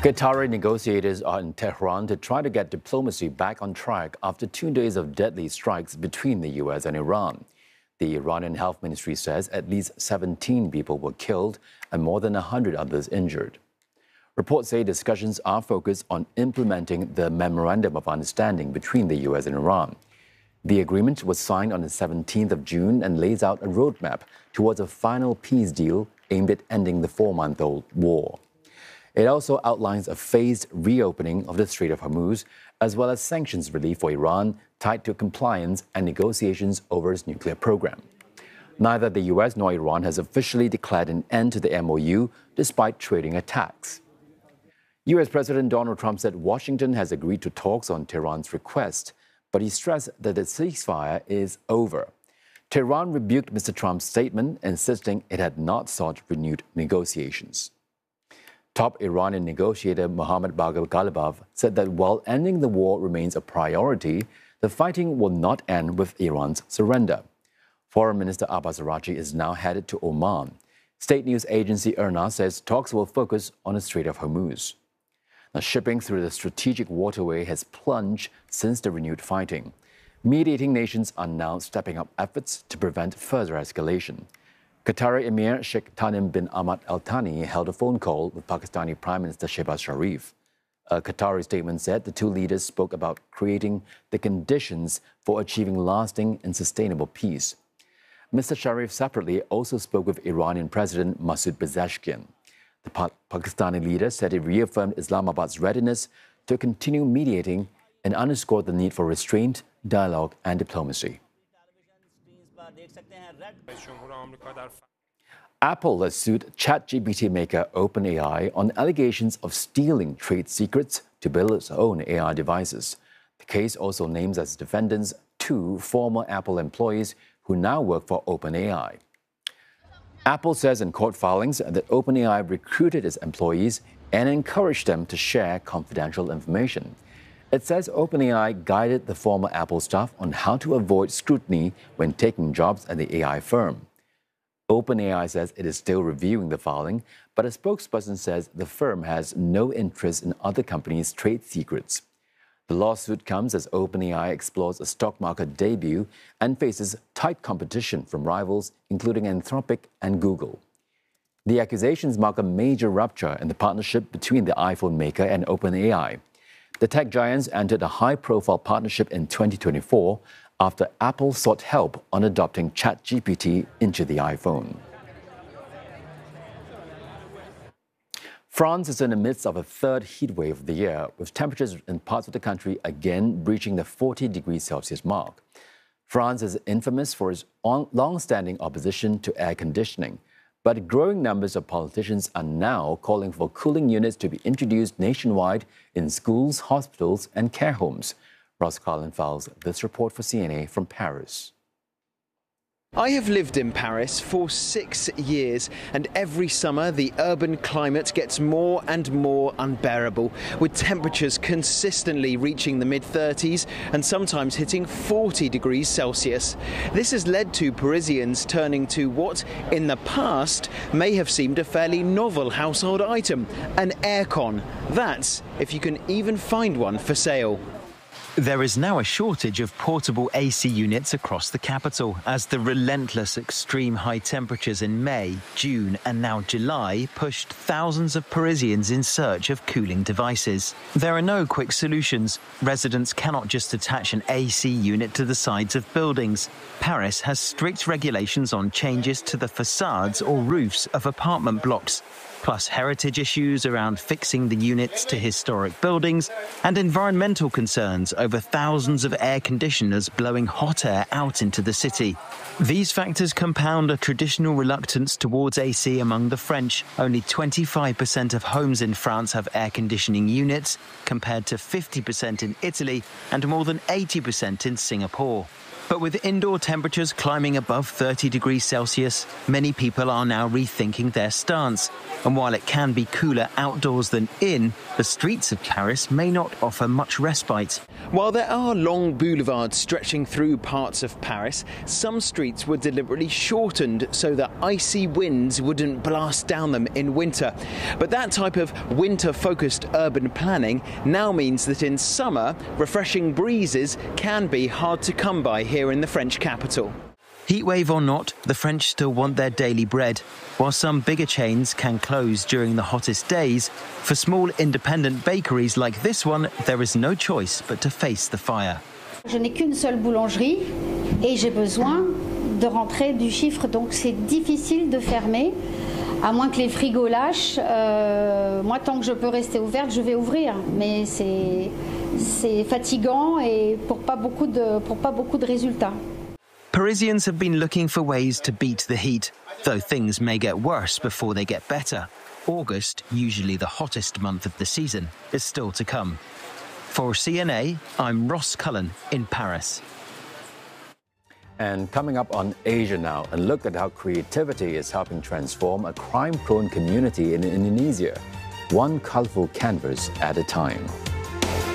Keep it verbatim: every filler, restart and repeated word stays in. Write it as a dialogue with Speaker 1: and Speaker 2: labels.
Speaker 1: Qatari negotiators are in Tehran to try to get diplomacy back on track after two days of deadly strikes between the U S and Iran. The Iranian Health Ministry says at least seventeen people were killed and more than one hundred others injured. Reports say discussions are focused on implementing the Memorandum of Understanding between the U S and Iran. The agreement was signed on the seventeenth of June and lays out a roadmap towards a final peace deal aimed at ending the four-month-old war. It also outlines a phased reopening of the Strait of Hormuz, as well as sanctions relief for Iran tied to compliance and negotiations over its nuclear program. Neither the U S nor Iran has officially declared an end to the M O U, despite trading attacks. U S President Donald Trump said Washington has agreed to talks on Tehran's request, but he stressed that the ceasefire is over. Tehran rebuked Mister Trump's statement, insisting it had not sought renewed negotiations. Top Iranian negotiator Mohammad Bagher Ghalibaf said that while ending the war remains a priority, the fighting will not end with Iran's surrender. Foreign Minister Abbas Araghchi is now headed to Oman. State news agency IRNA says talks will focus on the Strait of Hormuz. Now, shipping through the strategic waterway has plunged since the renewed fighting. Mediating nations are now stepping up efforts to prevent further escalation. Qatari Emir Sheikh Tamim bin Hamad Al Thani held a phone call with Pakistani Prime Minister Shehbaz Sharif. A Qatari statement said the two leaders spoke about creating the conditions for achieving lasting and sustainable peace. Mister Sharif separately also spoke with Iranian President Masoud Pezeshkian. The pa- Pakistani leader said he reaffirmed Islamabad's readiness to continue mediating and underscored the need for restraint, dialogue, and diplomacy. Apple has sued ChatGPT maker OpenAI on allegations of stealing trade secrets to build its own A I devices. The case also names as defendants two former Apple employees who now work for OpenAI. Apple says in court filings that OpenAI recruited its employees and encouraged them to share confidential information. It says OpenAI guided the former Apple staff on how to avoid scrutiny when taking jobs at the A I firm. OpenAI says it is still reviewing the filing, but a spokesperson says the firm has no interest in other companies' trade secrets. The lawsuit comes as OpenAI explores a stock market debut and faces tight competition from rivals, including Anthropic and Google. The accusations mark a major rupture in the partnership between the iPhone maker and OpenAI. The tech giants entered a high-profile partnership in twenty twenty-four after Apple sought help on adopting ChatGPT into the iPhone. France is in the midst of a third heat wave of the year, with temperatures in parts of the country again breaching the forty degrees Celsius mark. France is infamous for its long-standing opposition to air conditioning, but growing numbers of politicians are now calling for cooling units to be introduced nationwide in schools, hospitals, and care homes. Ross Carlin files this report for C N A from Paris.
Speaker 2: I have lived in Paris for six years, and every summer the urban climate gets more and more unbearable, with temperatures consistently reaching the mid thirties and sometimes hitting forty degrees Celsius. This has led to Parisians turning to what, in the past, may have seemed a fairly novel household item, an aircon. That's if you can even find one for sale.
Speaker 3: There is now a shortage of portable A C units across the capital as the relentless extreme high temperatures in May, June and now July pushed thousands of Parisians in search of cooling devices. There are no quick solutions. Residents cannot just attach an A C unit to the sides of buildings. Paris has strict regulations on changes to the facades or roofs of apartment blocks, plus heritage issues around fixing the units to historic buildings and environmental concerns over thousands of air conditioners blowing hot air out into the city. These factors compound a traditional reluctance towards A C among the French. Only twenty-five percent of homes in France have air conditioning units, compared to fifty percent in Italy and more than eighty percent in Singapore. But with indoor temperatures climbing above thirty degrees Celsius, many people are now rethinking their stance. And while it can be cooler outdoors than in, the streets of Paris may not offer much respite.
Speaker 2: While there are long boulevards stretching through parts of Paris, some streets were deliberately shortened so that icy winds wouldn't blast down them in winter. But that type of winter-focused urban planning now means that in summer, refreshing breezes can be hard to come by here in the French capital.
Speaker 3: Heatwave or not, the French still want their daily bread. While some bigger chains can close during the hottest days, for small independent bakeries like this one, there is no choice but to face the fire.
Speaker 4: Je n'ai qu'une seule boulangerie et j'ai besoin de rentrer du chiffre, donc c'est difficile de fermer, à moins que les frigos lâchent. Euh, moi, tant que je peux rester ouverte, je vais ouvrir, mais c'est c'est fatigant et pour pas beaucoup de pour pas beaucoup de résultats.
Speaker 3: Parisians have been looking for ways to beat the heat, though things may get worse before they get better. August, usually the hottest month of the season, is still to come. For C N A, I'm Ross Cullen in Paris.
Speaker 1: And coming up on Asia now, a look at how creativity is helping transform a crime-prone community in Indonesia, one colorful canvas at a time.